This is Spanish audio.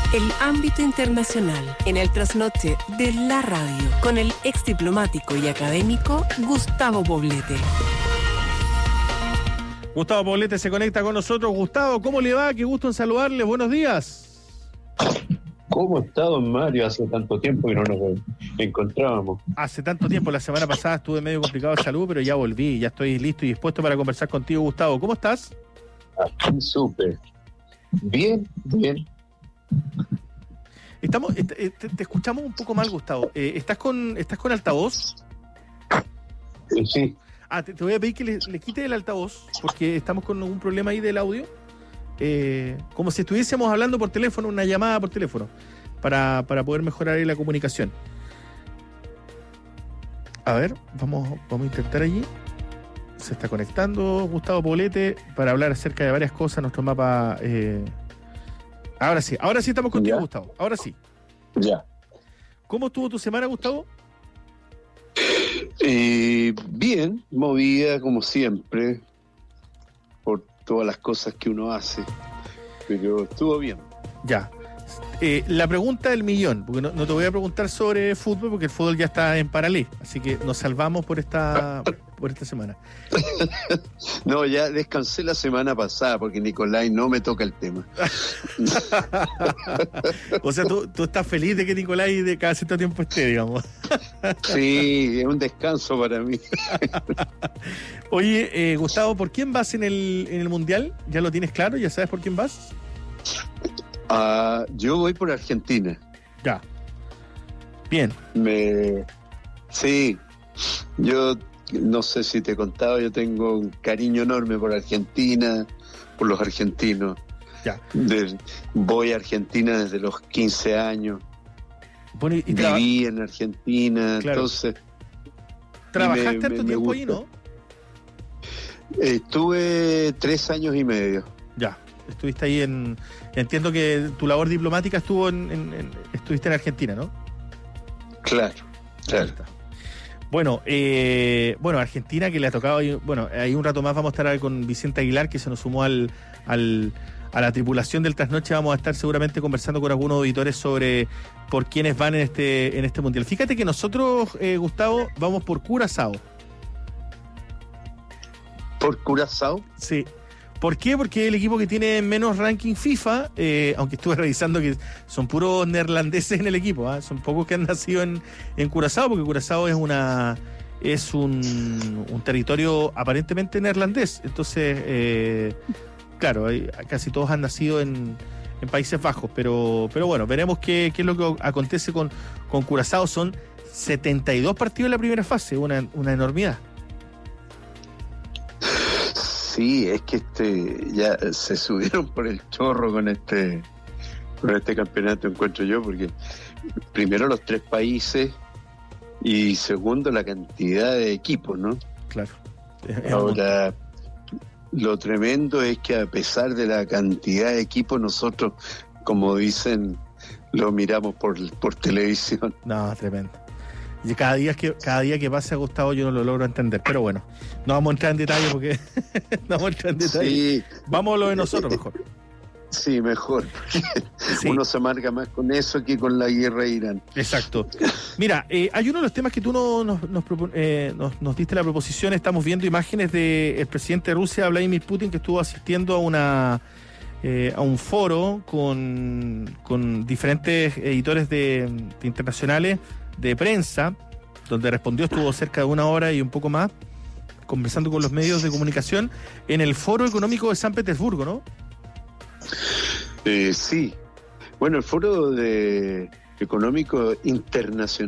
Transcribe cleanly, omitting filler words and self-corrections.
El ámbito internacional en el trasnoche de la radio con el ex diplomático y académico Gustavo Poblete. Gustavo Poblete se conecta con nosotros. Gustavo, ¿cómo le va? Qué gusto en saludarle. Buenos días. ¿Cómo está, don Mario? Hace tanto tiempo que no nos encontrábamos. Hace tanto tiempo. La semana pasada estuve medio complicado de salud, pero ya volví. Ya estoy listo y dispuesto para conversar contigo, Gustavo. ¿Cómo estás? Aquí súper. Bien. Te escuchamos un poco mal, Gustavo. ¿Estás con altavoz? Sí. Te voy a pedir que le quites el altavoz, porque estamos con un problema ahí del audio. Como si estuviésemos hablando por teléfono, una llamada por teléfono, para poder mejorar ahí la comunicación. A ver, vamos a intentar allí. Se está conectando Gustavo Poblete para hablar acerca de varias cosas, nuestro mapa. Ahora sí estamos contigo, ¿ya? Gustavo, ahora sí. Ya. ¿Cómo estuvo tu semana, Gustavo? Bien, movida como siempre, por todas las cosas que uno hace, pero estuvo bien. Ya. La pregunta del millón, porque no te voy a preguntar sobre fútbol, porque el fútbol ya está en paralelo, así que nos salvamos por esta semana. No, ya descansé la semana pasada, porque Nicolai no me toca el tema. O sea, tú estás feliz de que Nicolai de cada cierto tiempo esté, digamos. Sí, es un descanso para mí. Oye, Gustavo, ¿por quién vas en el Mundial? ¿Ya lo tienes claro? ¿Ya sabes por quién vas? Yo voy por Argentina. Ya. Bien. Sí, yo no sé si te he contado, yo tengo un cariño enorme por Argentina, por los argentinos. Ya. Voy a Argentina desde los 15 años. Bueno, viví en Argentina, claro. Entonces... ¿Trabajaste harto tiempo ahí, no? Estuve 3 años y medio. Ya. Estuviste ahí entiendo que tu labor diplomática estuviste en Argentina, ¿no? Claro. Bueno, Argentina, que le ha tocado, ahí un rato más vamos a estar con Vicente Aguilar, que se nos sumó a la tripulación del Trasnoche. Vamos a estar seguramente conversando con algunos auditores sobre por quiénes van en este Mundial. Fíjate que nosotros, Gustavo, vamos por Curazao. ¿Por Curazao? Sí. ¿Por qué? Porque es el equipo que tiene menos ranking FIFA, aunque estuve revisando que son puros neerlandeses en el equipo, ¿eh? Son pocos que han nacido en Curazao, porque Curazao es un territorio aparentemente neerlandés. Entonces, claro, casi todos han nacido en Países Bajos, pero bueno, veremos qué es lo que acontece con Curazao. Son 72 partidos en la primera fase, una enormidad. Sí, es que ya se subieron por el chorro con este campeonato, encuentro yo, porque primero los 3 países y segundo la cantidad de equipos, ¿no? Claro. Ahora, lo tremendo es que a pesar de la cantidad de equipos, nosotros, como dicen, lo miramos por televisión. No, tremendo. Y cada día que pase, Gustavo, yo no lo logro entender, pero bueno, no vamos a entrar en detalle porque Sí. Vamos a lo de nosotros mejor. Sí, mejor, porque sí. Uno se amarga más con eso que con la guerra de Irán. Exacto. Mira, hay uno de los temas que tú nos diste la proposición. Estamos viendo imágenes del presidente de Rusia, Vladimir Putin, que estuvo asistiendo a un foro con diferentes editores de internacionales de prensa, donde respondió, estuvo cerca de 1 hora y un poco más, conversando con los medios de comunicación en el Foro Económico de San Petersburgo, ¿no? Sí. Bueno, el Foro Económico Internacional